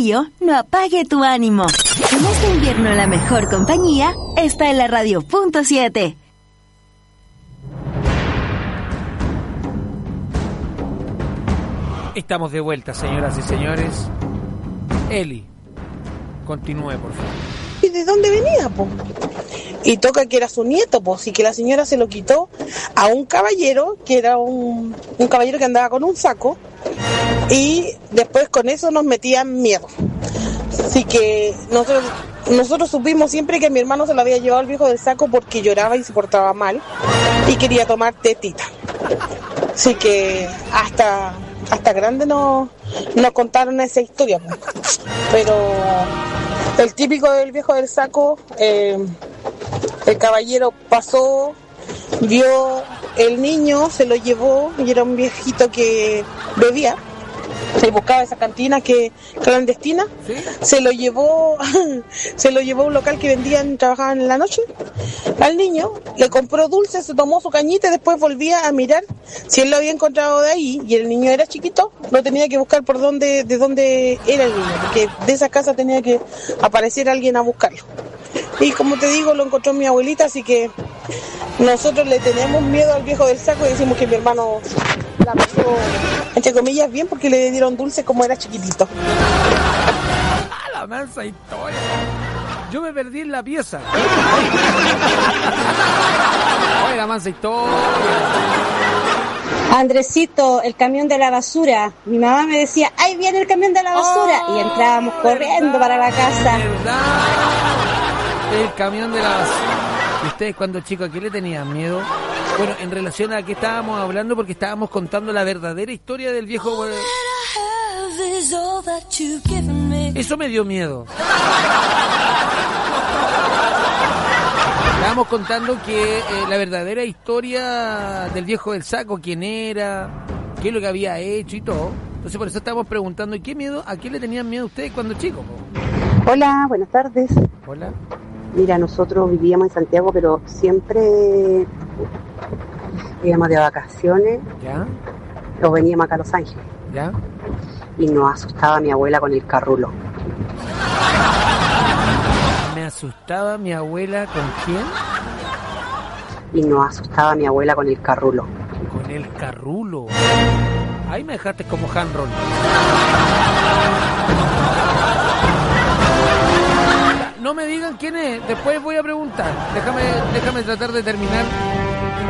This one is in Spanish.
frío no apague tu ánimo. En este invierno la mejor compañía está en la radio.7. Estamos de vuelta, señoras y señores. Eli, continúe, por favor. ¿Y de dónde venía, po? Y toca que era su nieto, pues, y que la señora se lo quitó a un caballero, que era un caballero que andaba con un saco, y después con eso nos metían miedo. Así que nosotros supimos siempre que mi hermano se lo había llevado el viejo del saco porque lloraba y se portaba mal, y quería tomar tetita. Así que hasta grande nos contaron esa historia, pues. Pero el típico del viejo del saco, el caballero pasó, vio el niño, se lo llevó, y era un viejito que bebía, se buscaba esa cantina que clandestina, ¿sí? se lo llevó a un local que trabajaban en la noche al niño, le compró dulces, se tomó su cañita y después volvía a mirar si él lo había encontrado de ahí, y el niño era chiquito, no tenía que buscar de dónde era el niño, porque de esa casa tenía que aparecer alguien a buscarlo. Y como te digo, lo encontró mi abuelita, así que nosotros le tenemos miedo al viejo del saco y decimos que mi hermano la pasó, entre comillas, bien, porque le dieron dulce como era chiquitito. La mansa historia. Yo me perdí en la pieza. Oye, la mansa historia. Andresito, el camión de la basura. Mi mamá me decía, ¡ahí viene el camión de la basura! Y entrábamos corriendo para la casa. ¿Verdad? El camión de la basura. ¿Y ustedes cuando chicos a qué le tenían miedo? Bueno, en relación a qué estábamos hablando, porque estábamos contando la verdadera historia del viejo... Eso me dio miedo. Estábamos contando que la verdadera historia del viejo del saco, quién era, qué es lo que había hecho y todo. Entonces por eso estábamos preguntando, ¿y qué miedo, a qué le tenían miedo ustedes cuando chicos? Hola, buenas tardes. Hola. Mira, nosotros vivíamos en Santiago, pero siempre íbamos de vacaciones. ¿Ya? O veníamos acá a Los Ángeles. ¿Ya? Y nos asustaba mi abuela con el carrulo. ¿Me asustaba mi abuela con quién? Y nos asustaba mi abuela con el carrulo. Con el carrulo. Ahí me dejaste como handroll. No me digan quién es, después voy a preguntar. Déjame tratar de terminar